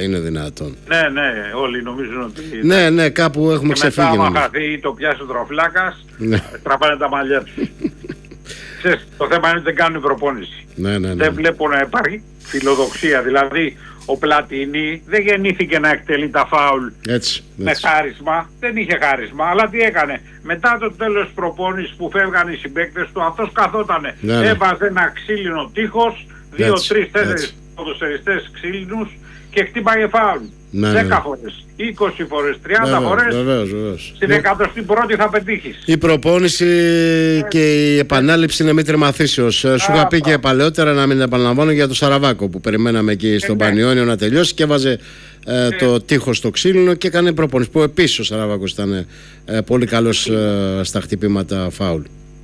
είναι δυνατόν. Ναι, όλοι νομίζουν ότι... Ναι, κάπου έχουμε ξεφύγει. Και μετά άμα χαθεί ή το πιάσει ο τροφλάκας, τραβάνε τα μαλλιά τους. Ξέρεις, το θέμα είναι ότι δεν κάνουν προπόνηση. Δεν βλέπω να υπάρχει φιλοδοξία. Δηλαδή, ο Πλατίνι δεν γεννήθηκε να εκτελεί τα φάουλ με χάρισμα. Δεν είχε χάρισμα. Αλλά τι έκανε? Μετά το τέλος της προπόνησης που φεύγαν οι συμπαίκτες του, αυτός καθότανε. Έβαζε ένα ξύλινο τείχος, 2, 3, 4 ποδοσφαιριστές ξύλινους και χτύπαγε φάουλ. 10 φορές, 20 φορές, 30 φορές. Στην 101η θα πετύχεις. Η προπόνηση και η επανάληψη είναι μήτρη μαθήσεως. Σου είχα πει και παλαιότερα, να μην επαναλαμβάνω, για το Σαραβάκο που περιμέναμε εκεί στον Πανιόνιο να τελειώσει και έβαζε το τείχος στο ξύλινο και έκανε προπόνηση. Που επίσης ο Σαραβάκος ήταν πολύ καλός στα χτυπήματα φάουλ.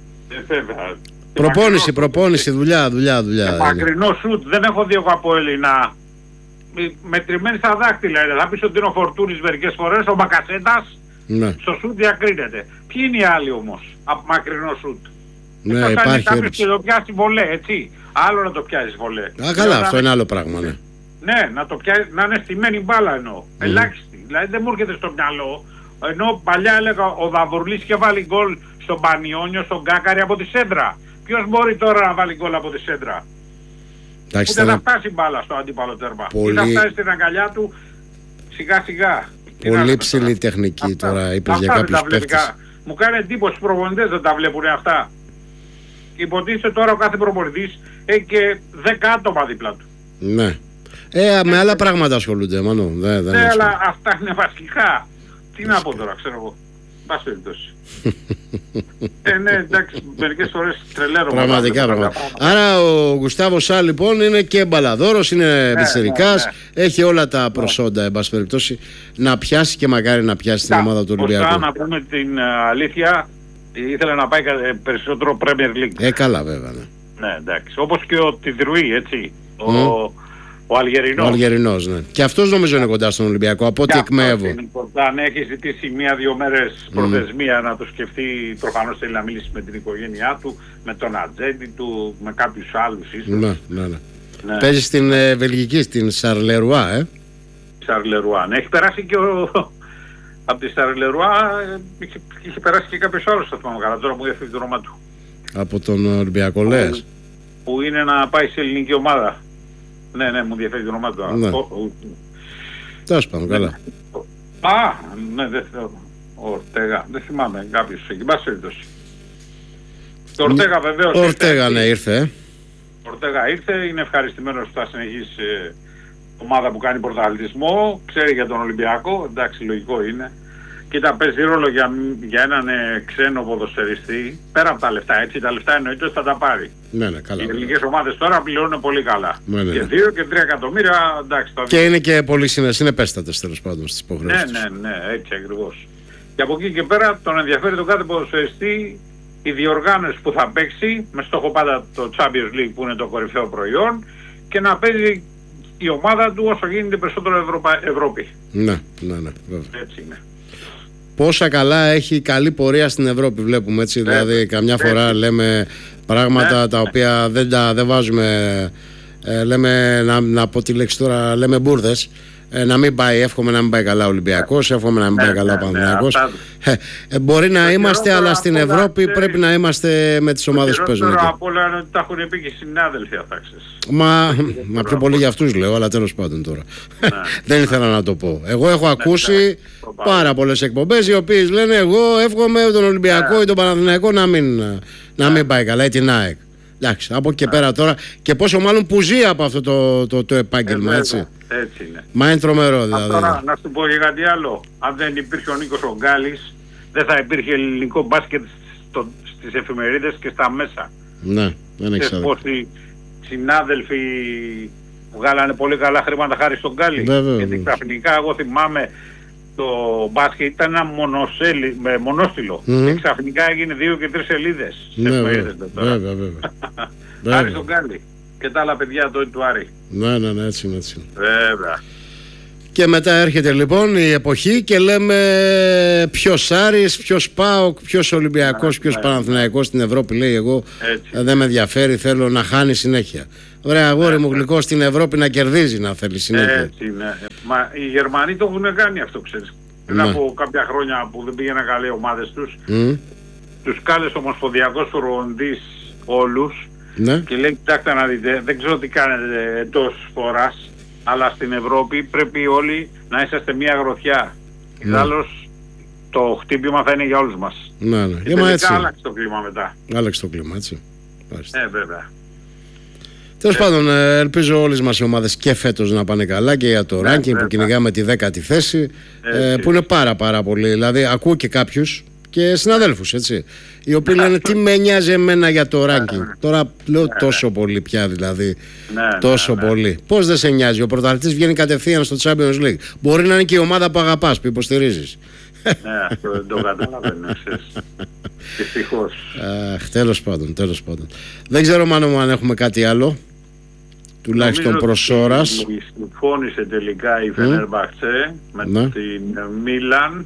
Προπόνηση, δουλειά. Μακρινό σουτ δεν έχω δει εγώ από Έλληνα. Μετρημένη στα δάχτυλα. Θα πεις ότι είναι ο Φορτούνης μερικές φορές, ο Μπακασέτας. Στο σουτ διακρίνεται. Ποιοι είναι οι άλλοι όμως από μακρινό σουτ? Ναι, υπάρχει κάποιος και το πιάσει βολέ, έτσι. Άλλο να το πιάσεις βολέ. Καλά, αυτό είναι άλλο πράγμα, ναι. Ναι, να το πιάσει, να είναι στημένη μπάλα εννοώ. Ελάχιστη. Δηλαδή δεν μου έρχεται στο μυαλό. Ενώ παλιά έλεγα ο Δαβουρλής και βάλει γκολ στον Πανιόνιο, στον Κάκαρη από τη σέντρα. Ποιος μπορεί τώρα να βάλει γκολ από τη σέντρα? Ούτε να φτάσει μπάλα στο αντίπαλο τέρμα. Ή να φτάσει στην αγκαλιά του σιγά σιγά. Πολύ ψηλή τεχνική τώρα, είπες για κάποιους παίκτες. Μου κάνει εντύπωση, οι προπονητές δεν τα βλέπουν αυτά. Και υποτίθεται τώρα ο κάθε προπονητής έχει και 10 άτομα δίπλα του. Ναι. Με άλλα πράγματα ασχολούνται, Μανώ. Ναι, αλλά αυτά είναι βασικά. Τι να πω τώρα, ξέρω εγώ. Πας περιπτώσει. Ναι, εντάξει, μερικές φορές τρελαίνω. Πραγματικά. Άρα ο Γκουστάβο Σά λοιπόν είναι και μπαλαδόρος, είναι πιτσιρικάς, έχει όλα τα προσόντα, εν πάση περιπτώσει, να πιάσει και μακάρι να πιάσει την ομάδα του Ολυμπιακού. Ωστά, να πούμε την αλήθεια, ήθελε να πάει περισσότερο Premier League. Καλά, βέβαια. Ναι, εντάξει. Όπως και ο Τιδρουή, έτσι. Ο Αλγερινός. Ο Αλγερινός, ναι. Και αυτός νομίζω είναι κοντά στον Ολυμπιακό, από ό,τι εκμεύω. Αν έχει ζητήσει 1-2 μέρες προθεσμία να το σκεφτεί, προφανώς θέλει να μιλήσει με την οικογένειά του, με τον ατζέντη του, με κάποιους άλλους ίσως. Ναι. Παίζει στην Βελγική, στην Σαρλερουά, Σαρλερουά, ναι. Έχει περάσει και από τη Σαρλερουά, είχε περάσει και κάποιος άλλος, θα θυμάμαι καλά, τώρα μου διαφεύγει το όνομα του. Από τον Ολυμπιακό λες? Που είναι να πάει σε ελληνική ομάδα. Ναι, μου διαφεύγει το όνομα του. Τέλος πάντων, καλά. Ναι, δεν θυμάμαι. Ορτέγα, δεν θυμάμαι κάποιος εκεί, πάση περιπτώσει. Το Ορτέγα βεβαίως. Ορτέγα, ναι, ήρθε. Ορτέγα ήρθε, είναι ευχαριστημένος που θα συνεχίσει ομάδα που κάνει πρωταθλητισμό, ξέρει για τον Ολυμπιακό, εντάξει, λογικό είναι. Κοίτα, παίζει ρόλο για έναν ξένο ποδοσφαιριστή, πέρα από τα λεφτά, έτσι, τα λεφτά εννοείται ότι θα τα πάρει. Ναι, καλά. Οι ελληνικές ομάδες τώρα πληρώνουν πολύ καλά. Ναι. Και 2 και 3 εκατομμύρια, εντάξει. Και είναι και πολύ συνεπέστατες τέλος πάντων στις υποχρεώσεις. Ναι, έτσι ακριβώς. Και από εκεί και πέρα τον ενδιαφέρει τον κάθε ποδοσφαιριστή η διοργάνωση που θα παίξει, με στόχο πάντα το Champions League που είναι το κορυφαίο προϊόν, και να παίζει η ομάδα του όσο γίνεται περισσότερο Ευρώπη. Ναι, βέβαια. Έτσι είναι. Πόσα καλά έχει καλή πορεία στην Ευρώπη, βλέπουμε έτσι. Δηλαδή, καμιά φορά λέμε πράγματα τα οποία δεν βάζουμε. Λέμε, να πω τη λέξη τώρα, λέμε μπουρδες. Να μην πάει, εύχομαι να μην πάει καλά ο Ολυμπιακός, εύχομαι να μην πάει καλά ο Παναθηναϊκός. Μπορεί να είμαστε, αλλά στην Ευρώπη πρέπει να είμαστε με τις ομάδες που παίζουν. Τώρα απ' όλα είναι ότι τα έχουν πει και οι συνάδελφοι αυτά. Μα πιο πολύ για αυτούς λέω, αλλά τέλος πάντων τώρα. Δεν ήθελα να το πω. Εγώ έχω ακούσει πάρα πολλές εκπομπές οι οποίες λένε εγώ εύχομαι τον Ολυμπιακό ή τον Παναθηναϊκό να μην πάει καλά, ή την ΑΕΚ. Εντάξει, από εκεί και πέρα τώρα, και πόσο μάλλον που ζει από αυτό το επάγγελμα, έτσι. Έτσι είναι. Μα είναι τρομερό δηλαδή. Τώρα να σου πω για κάτι άλλο. Αν δεν υπήρχε ο Νίκος ο Γκάλης, δεν θα υπήρχε ελληνικό μπάσκετ στις εφημερίδες και στα μέσα. Ναι, δεν έχει άδικο. Πως οι συνάδελφοι βγάλανε πολύ καλά χρήματα χάρη στον Γκάλη. Γιατί ξαφνικά εγώ θυμάμαι το μπάσκετ ήταν ένα μονόστιλο. Και ξαφνικά έγινε 2 και 3 σελίδες. Βέβαια. Χάρη στον Γκάλη. Και τα άλλα παιδιά του Άρη. Ναι, έτσι είναι. Βέβαια. Και μετά έρχεται λοιπόν η εποχή και λέμε ποιος Άρης, ποιος ΠΑΟΚ, ποιος Ολυμπιακός, ποιος Παναθηναϊκός στην Ευρώπη. Λέει εγώ δεν με ενδιαφέρει, θέλω να χάνει συνέχεια. Ωραία αγόρι μου γλυκό, στην Ευρώπη να κερδίζει να θέλει συνέχεια. Έτσι, ναι. Μα οι Γερμανοί το έχουν κάνει αυτό, ξέρεις. Πριν από κάποια χρόνια που δεν πήγαιναν καλά οι ομάδες τους, τους κάλεσε ο Ομοσπονδιακός προπονητής όλους και λέει κοιτάξτε να δείτε, δεν ξέρω τι κάνετε εντός φοράς, αλλά στην Ευρώπη πρέπει όλοι να είσαστε μια γροθιά. Ιδάλλως το χτύπημα θα είναι για όλους μας. Και τελικά άλλαξε το κλίμα μετά. Άλλαξε το κλίμα, έτσι. Βέβαια. Τέλος πάντων, ελπίζω όλες μας οι ομάδες και φέτος να πάνε καλά και για το ranking που κυνηγάμε τη 10η θέση, που είναι πάρα πολύ. Δηλαδή, ακούω και κάποιους και συναδέλφους, έτσι, οι οποίοι λένε τι με νοιάζει εμένα για το ranking. Τώρα λέω τόσο πολύ πια, δηλαδή. Τόσο πολύ. Πώς δεν σε νοιάζει, ο πρωταθλητής βγαίνει κατευθείαν στο Champions League. Μπορεί να είναι και η ομάδα που αγαπάς, που υποστηρίζεις. Ναι, αυτό δεν το καταλαβαίνω, δυστυχώς. Τέλος πάντων. Δεν ξέρω μάλλον αν έχουμε κάτι άλλο, τουλάχιστον προς ώρας. Συμφώνησε τελικά η Φενέρμπαχτσε με την Μίλαν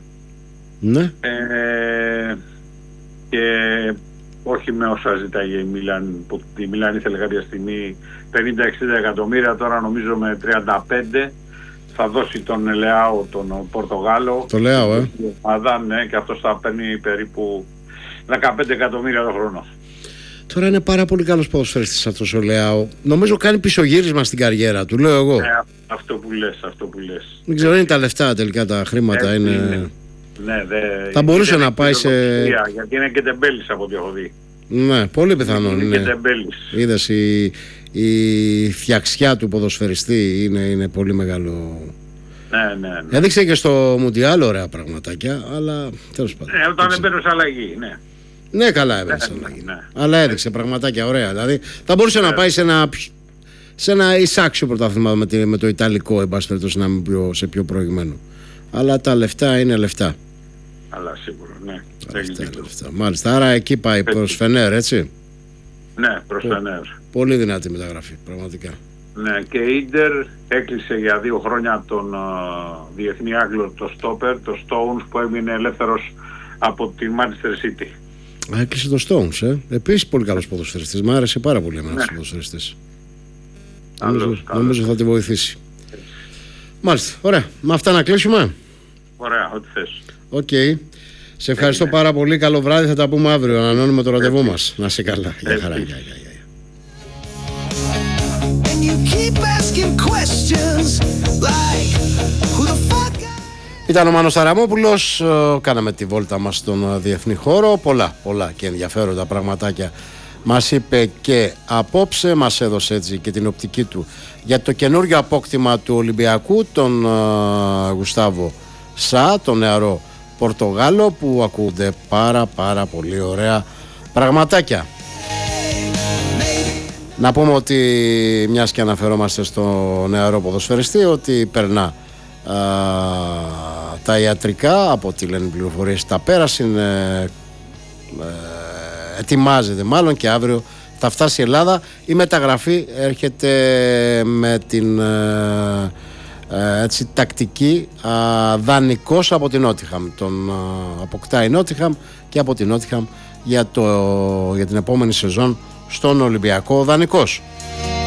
και όχι με όσα ζητάει η Μίλαν, που η Μίλαν ήθελε κάποια στιγμή 50-60 εκατομμύρια, τώρα νομίζω με 35 θα δώσει τον Λεάο, τον Πορτογάλο. Το Λεάο, ναι, και αυτός θα παίρνει περίπου 15 εκατομμύρια το χρόνο. Τώρα είναι πάρα πολύ καλός ποδοσφαιριστής αυτός ο Λεάο. Νομίζω κάνει πισωγύρισμα στην καριέρα του, λέω εγώ. Αυτό που λες. Δεν ξέρω, είναι τα λεφτά τελικά, τα χρήματα είναι... Ναι, θα μπορούσε να πάει σε... Γιατί είναι και τεμπέλης από ό,τι έχω δει. Ναι, πολύ πιθανόν. Είναι και τεμπέλης. Είδες, η φτιαξιά του ποδοσφαιριστή είναι πολύ μεγάλο. Ναι. Έδειξε και στο Μουντιάλ ωραία πραγματάκια, αλλά τέλος πάντων. Όταν έμπαινε αλλαγή, ναι. Ναι, καλά έμπαινε αλλαγή. Αλλά έδειξε πραγματάκια ωραία. Δηλαδή θα μπορούσε να πάει σε ένα εισάξιο πρωτάθλημα με το Ιταλικό, εν πάση περιπτώσει, να μην πει σε πιο προηγμένο. Αλλά τα λεφτά είναι λεφτά. Αλλά σίγουρα, ναι. Λεφτά. Μάλιστα, άρα εκεί πάει προς Φενέρ, έτσι. Ναι, προς Φενέρ. Πολύ δυνατή μεταγραφή, πραγματικά. Ναι, και η Ίντερ έκλεισε για 2 χρόνια τον διεθνή Άγγλο, το Στόπερ, το Stones, που έμεινε ελεύθερος από τη Manchester City. Έκλεισε το Stones, Επίσης πολύ καλός ποδοσφαιριστής. Μ' άρεσε πάρα πολύ εμένα στους ποδοσφαιριστές. Νομίζω θα τη βοηθήσει. Μάλιστα, ωραία. Με αυτά να κλείσουμε. Ωραία, ό,τι θες. Οκ. Σε ευχαριστώ πάρα πολύ. Καλό βράδυ. Θα τα πούμε αύριο. Ανανώνουμε το ραντεβού μας. Να είσαι καλά. Γεια χαρά. Ήταν ο Μάνος Ταραμόπουλος. Κάναμε τη βόλτα μας στον διεθνή χώρο. Πολλά και ενδιαφέροντα πραγματάκια μας είπε και απόψε. Μας έδωσε έτσι και την οπτική του για το καινούργιο απόκτημα του Ολυμπιακού, τον Γουστάβο Σα, τον νεαρό Πορτογάλο, που ακούγονται πάρα πολύ ωραία πραγματάκια. Να πούμε ότι, μιας και αναφερόμαστε στο νεαρό ποδοσφαιριστή, ότι περνά τα ιατρικά, από ό,τι λένε πληροφορίες, τα πέρασε, ετοιμάζεται μάλλον και αύριο θα φτάσει η Ελλάδα. Η μεταγραφή έρχεται με την τακτική δανεικός από την Νότιχαμ. Τον αποκτάει η Νότιχαμ και από την Νότιχαμ για την επόμενη σεζόν στον Ολυμπιακό δανεικός.